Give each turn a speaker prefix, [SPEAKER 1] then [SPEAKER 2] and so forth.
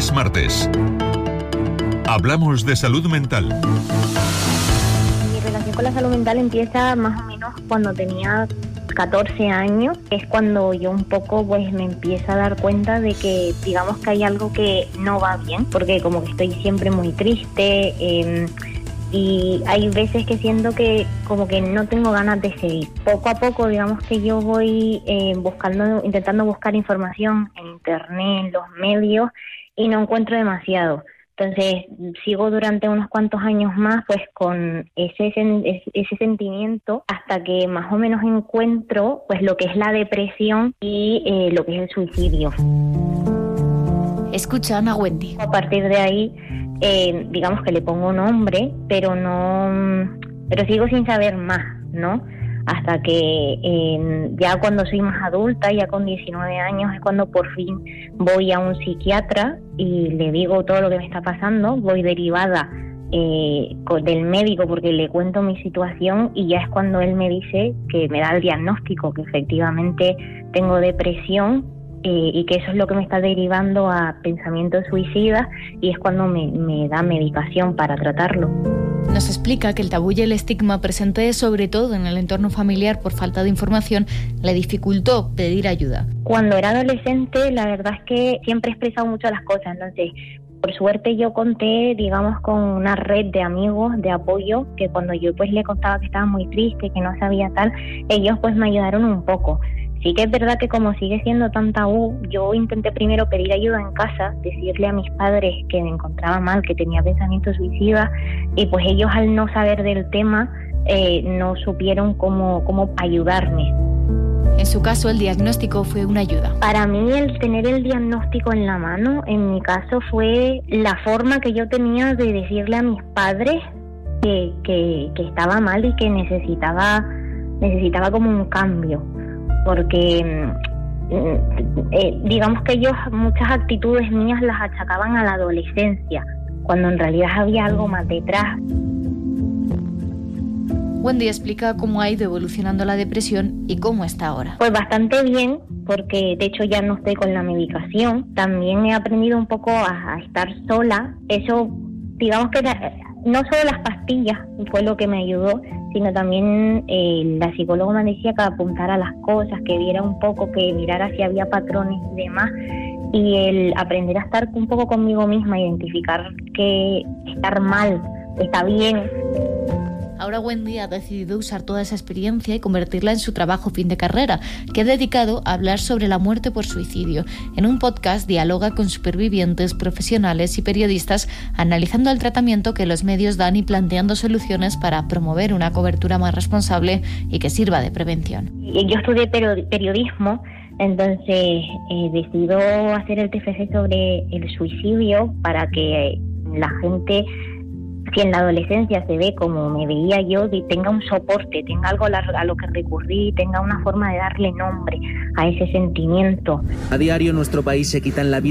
[SPEAKER 1] Es martes. Hablamos de salud mental.
[SPEAKER 2] Mi relación con la salud mental empieza más o menos cuando tenía 14 años. Es cuando yo un poco pues me empiezo a dar cuenta de que digamos que hay algo que no va bien, porque como que estoy siempre muy triste, y hay veces que siento que como que no tengo ganas de seguir. Poco a poco, digamos que yo voy intentando buscar información en internet, en los medios, y no encuentro demasiado. Entonces sigo durante unos cuantos años más pues con ese sentimiento, hasta que más o menos encuentro pues lo que es la depresión y lo que es el suicidio.
[SPEAKER 3] Escuchan a Wendy.
[SPEAKER 2] A partir de ahí, digamos que le pongo nombre, pero sigo sin saber más, ¿no? Hasta que ya cuando soy más adulta, ya con 19 años, es cuando por fin voy a un psiquiatra y le digo todo lo que me está pasando. Voy derivada del médico porque le cuento mi situación, y ya es cuando él me dice, que me da el diagnóstico, que efectivamente tengo depresión, y que eso es lo que me está derivando a pensamientos suicidas, y es cuando me da medicación para tratarlo.
[SPEAKER 3] Nos explica que el tabú y el estigma presente sobre todo en el entorno familiar por falta de información le dificultó pedir ayuda.
[SPEAKER 2] Cuando era adolescente, la verdad es que siempre he expresado mucho las cosas, entonces por suerte yo conté, digamos, con una red de amigos de apoyo, que cuando yo pues le contaba que estaba muy triste, que no sabía tal, ellos pues me ayudaron un poco. Sí que es verdad que como sigue siendo tan tabú, yo intenté primero pedir ayuda en casa, decirle a mis padres que me encontraba mal, que tenía pensamientos suicidas, y pues ellos, al no saber del tema, no supieron cómo ayudarme.
[SPEAKER 3] En su caso, el diagnóstico fue una ayuda.
[SPEAKER 2] Para mí, el tener el diagnóstico en la mano, en mi caso, fue la forma que yo tenía de decirle a mis padres que estaba mal y que necesitaba como un cambio. Porque digamos que ellos muchas actitudes mías las achacaban a la adolescencia, cuando en realidad había algo más detrás.
[SPEAKER 3] Wendy explica cómo ha ido evolucionando la depresión y cómo está ahora.
[SPEAKER 2] Pues bastante bien, porque de hecho ya no estoy con la medicación. También he aprendido un poco a estar sola. Eso, digamos que no solo las pastillas fue lo que me ayudó, sino también la psicóloga me decía que apuntara las cosas, que viera un poco, que mirara si había patrones y demás, y el aprender a estar un poco conmigo misma, identificar que estar mal está bien.
[SPEAKER 3] Ahora Wendy ha decidido usar toda esa experiencia y convertirla en su trabajo fin de carrera, que ha dedicado a hablar sobre la muerte por suicidio. En un podcast dialoga con supervivientes, profesionales y periodistas, analizando el tratamiento que los medios dan y planteando soluciones para promover una cobertura más responsable y que sirva de prevención.
[SPEAKER 2] Yo estudié periodismo, entonces decido hacer el TFG sobre el suicidio para que la gente, si en la adolescencia se ve como me veía yo, tenga un soporte, tenga algo a lo que recurrir, tenga una forma de darle nombre a ese sentimiento.
[SPEAKER 4] A diario en nuestro país se quitan la vida